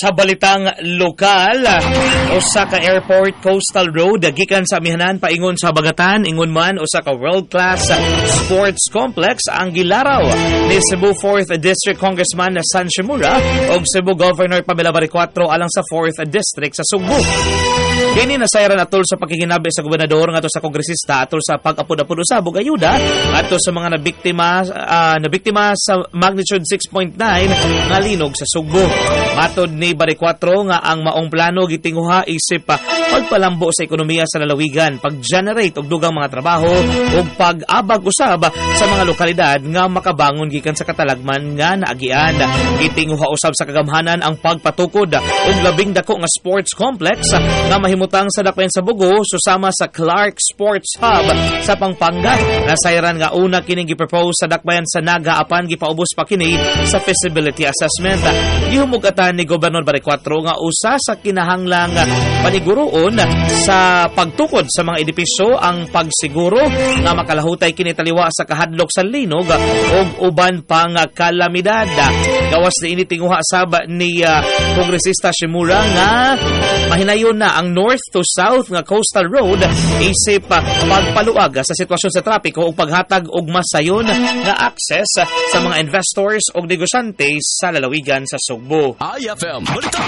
Sa balitang lokal, usa ka airport coastal road gikan sa amihanan paingon sa Bagatan, ingon man usa ka world-class sports complex ang gilaraw ni Cebu 4th District Congressman San Shimura ug Cebu Governor Pamela Baricuatro alang sa 4th District sa Sugbo. Kini nasayran atol sa pakikinabi sa gobernador ngadto sa kongresista atol sa pag-apod-apod usab og ayuda atol sa mga nabiktima sa magnitude 6.9 nga linog sa Sugbo. Matod ni Baricuatro nga ang maong plano gitinguha isip pagpalambo sa ekonomiya sa lalawigan, pag-generate og dugang mga trabaho ug pag-abag usab sa mga lokalidad nga makabangon gikan sa katalagman nga naagian. Gitinguha usab sa kagamhanan ang pagpatukod og labing dako nga sports complex nga mahimutang sa dakbayan sa Bugo susama sa Clark Sports Hub sa Pampanga. Nasayran nga una kining gipropose sa dakbayan sa Naga apan gipaubos pa kini sa feasibility assessment. Gihumugatan ni Gobernador Baricuatro nga usa sa kinahanglang paniguroon sa pagtukod sa mga edipisyo ang pagsiguro nga makalahutay kini taliwa sa kahadlok sa linog ug uban pang kalamidad. Gawas ni ini tinguha sab ni Kongresista Shimura nga mahinayon na ang north to south nga coastal road isip pagpaluag sa sitwasyon sa trapiko ug paghatag og masayon nga access sa mga investors ug negosyante sa lalawigan sa Sugbo. IFM Balita.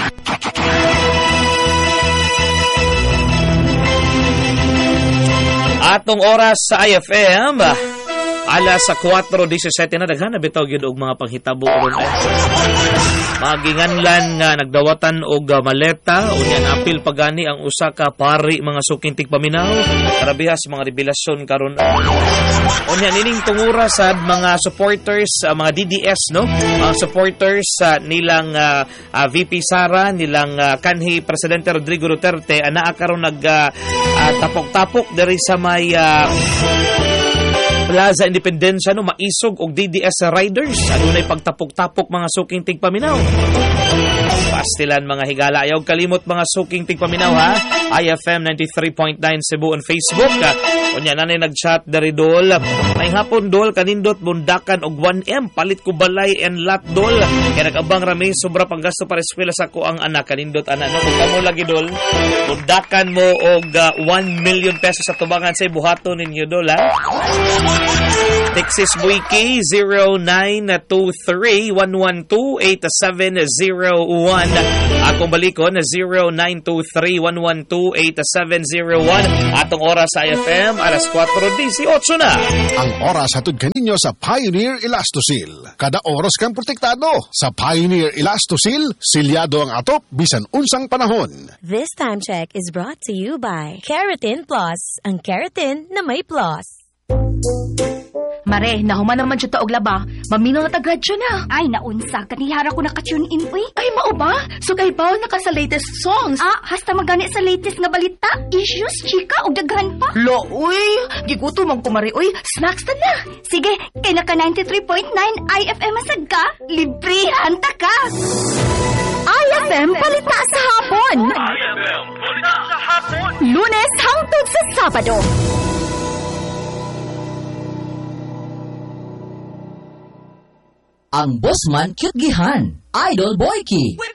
Atong oras sa IFM alas sa 4:17 na daghan na bitaw gyud og mga panghitabo ron maginganlan nga nagdawatan og maleta unya napil pagani ang usa ka pari mga suking tigpaminaw karabihas mga revelasyon karon unya nining tungura sad mga supporters mga DDS no mga supporters nilang VP Sara nilang kanhi Presidente Rodrigo Duterte anaa karon nag tapok-tapok diri sa may Plaza Independencia no maisog og DDS riders adunay pagtapok-tapok mga suking tigpaminaw. Pastilan mga higala ayaw kalimot mga suking tigpaminaw ha. IFM 93.9 Cebu on Facebook. Unya nanay nag-chat dari dol. May hapon dol kanindot bundakan og 1M palit ko balay and lot dol. Kaya nag-abang rami sobra pang gasto para eskwela sa ko ang anak kanindot ana no kamo lagi dol. Bundakan mo og 1 million pesos sa tubangan sa buhaton ninyo dol ha. Texas Buiki 0923-112-8701. Akong balikon na 0923-112-8701. Atong oras sa IFM alas 4:18 na. Ang oras hatod kaninyo sa Pioneer Elastosil. Kada oras kang protektado. Sa Pioneer Elastosil, silyado ang atop bisan unsang panahon. This time check is brought to you by Keratin Plus. Ang keratin na may plus. Mare, nahuman naman dyan og laba. Maminaw na tag-radyo na. Ay, naunsa. Kanihara ko nakatune in, uy. Ay, mao ba? So, kay baw na ka sa latest songs. Hasta magani sa latest nga balita. Issues, chika, og daghan pa. Lo, uy. Giguto mong kumari, uy. Snacks na na. Sige, kay naka 93.9 IFM asad ka. Librihan ta ka. IFM Balita sa Hapon. IFM Balita sa Hapon. Lunes hangtod sa Sabado. Ang bossman cute gihan, Idol Boyki.